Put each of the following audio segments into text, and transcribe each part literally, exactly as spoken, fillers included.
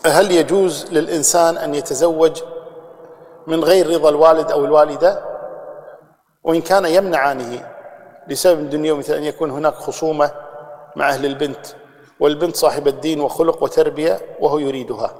هل يجوز للإنسان أن يتزوج من غير رضا الوالد أو الوالدة وإن كان يمنعانه لسبب دنيوي، مثل أن يكون هناك خصومة مع أهل البنت والبنت صاحبة دين وخلق وتربية وهو يريدها؟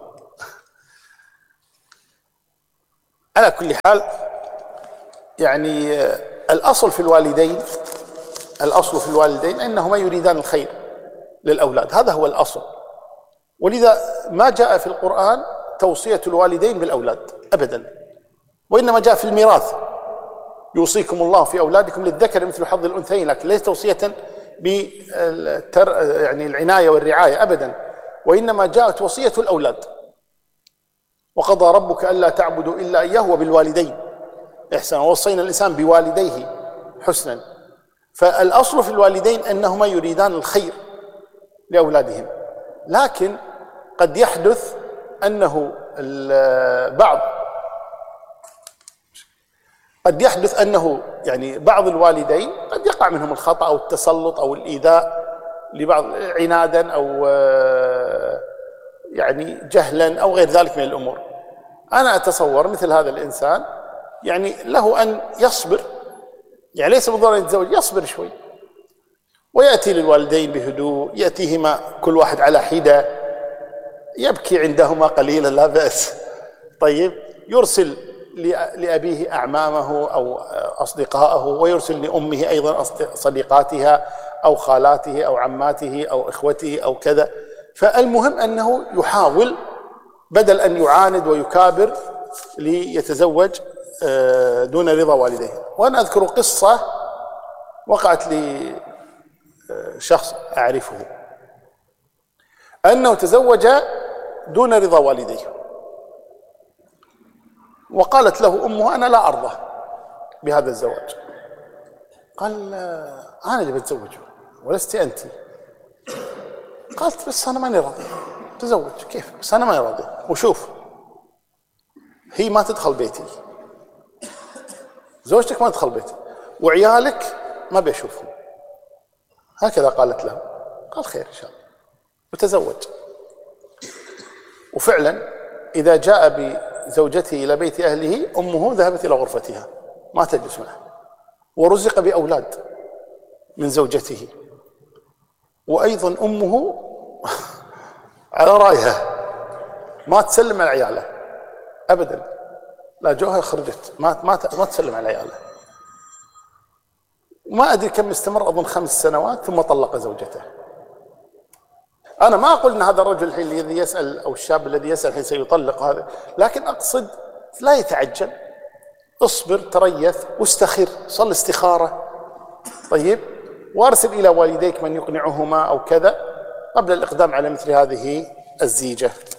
على كل حال، يعني الأصل في الوالدين الأصل في الوالدين أنهما يريدان الخير للأولاد، هذا هو الأصل. ولذا ما جاء في القرآن توصية الوالدين بالأولاد أبدا، وإنما جاء في الميراث: يوصيكم الله في أولادكم للذكر مثل حظ الأنثيين، لكن ليس توصية بالتر يعني العناية والرعاية أبدا، وإنما جاءت وصية الأولاد: وقضى ربك ألا تعبدوا إلا إياه وبالوالدين إحسانا، ووصينا الإنسان بوالديه حسنا. فالأصل في الوالدين أنهما يريدان الخير لأولادهم، لكن قد يحدث أنه بعض قد يحدث أنه يعني بعض الوالدين قد يقع منهم الخطأ أو التسلط أو الإيذاء لبعض عنادا أو يعني جهلا أو غير ذلك من الأمور. أنا أتصور مثل هذا الإنسان يعني له أن يصبر، يعني ليس بالضرورة أن يتزوج، يصبر شوي ويأتي للوالدين بهدوء، يأتيهما كل واحد على حدة، يبكي عندهما قليلا لا بأس، طيب يرسل لأبيه أعمامه أو أصدقائه، ويرسل لأمه أيضا صديقاتها أو خالاته أو عماته أو إخوته أو كذا. فالمهم أنه يحاول بدل أن يعاند ويكابر ليتزوج دون رضا والديه. وأنا أذكر قصة وقعت لي شخص أعرفه أنه تزوج دون رضا والديه، وقالت له أمه: أنا لا أرضى بهذا الزواج. قال: أنا اللي بتزوجه ولست أنت. قالت: بس أنا ماني راضي. تزوج كيف؟ بس أنا ماني راضي. وشوف، هي ما تدخل بيتي، زوجتك ما تدخل بيتي، وعيالك ما بيشوفهم. هكذا قالت له. قال: خير إن شاء الله. وتزوج. وفعلا إذا جاء بزوجته إلى بيت أهله، أمه ذهبت إلى غرفتها ما تجلس معه، ورزق بأولاد من زوجته، وأيضا أمه على رأيها ما تسلم على عياله أبدا، لا جوها خرجت ما ما ما تسلم على عياله. ما أدري كم استمر، أظن خمس سنوات، ثم طلق زوجته. أنا ما أقول أن هذا الرجل الحين الذي يسأل أو الشاب الذي يسأل الحين سيطلق هذا، لكن أقصد لا يتعجل، اصبر، تريث، واستخر، صل استخارة، طيب، وارسل إلى والديك من يقنعهما أو كذا قبل الإقدام على مثل هذه الزيجة.